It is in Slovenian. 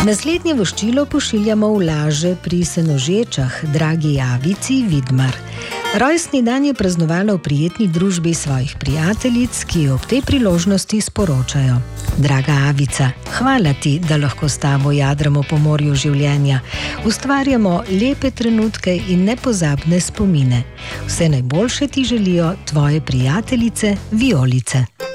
Naslednje voščilo pošiljamo v Laže pri Senožečah, dragi Avici Vidmar. Rojstni dan je praznovala v prijetni družbi svojih prijateljic, ki ob tej priložnosti sporočajo: Draga Avica, hvala ti, da lahko s tabo jadramo po morju življenja. Ustvarjamo lepe trenutke in nepozabne spomine. Vse najboljše ti želijo tvoje prijateljice Vijolice.